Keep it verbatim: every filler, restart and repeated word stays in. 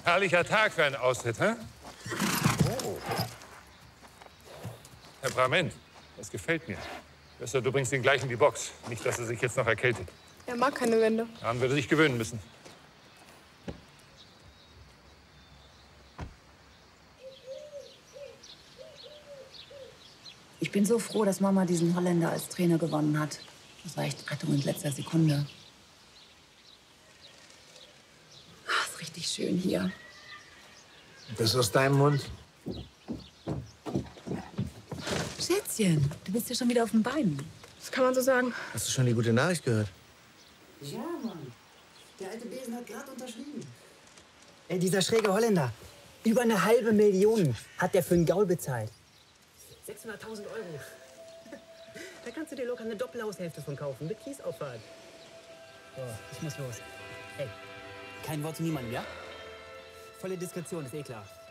Herrlicher Tag für einen Ausritt, hä? Oh. Temperament, das gefällt mir. Besser, du bringst ihn gleich in die Box. Nicht, dass er sich jetzt noch erkältet. Er mag keine Wände. Daran wird er sich gewöhnen müssen. Ich bin so froh, dass Mama diesen Holländer als Trainer gewonnen hat. Das war echt Rettung in letzter Sekunde. Ach, ist richtig schön hier. Das aus deinem Mund? Schätzchen, du bist ja schon wieder auf den Beinen. Das kann man so sagen. Hast du schon die gute Nachricht gehört? Ja, Mann. Der alte Besen hat gerade unterschrieben. Ey, dieser schräge Holländer. Über eine halbe Million hat der für einen Gaul bezahlt. sechshunderttausend Euro. Da kannst du dir locker eine Doppelhaushälfte von kaufen, mit Kiesauffahrt. So, ich muss los. Hey, kein Wort zu niemandem, ja? Volle Diskretion, ist eh klar.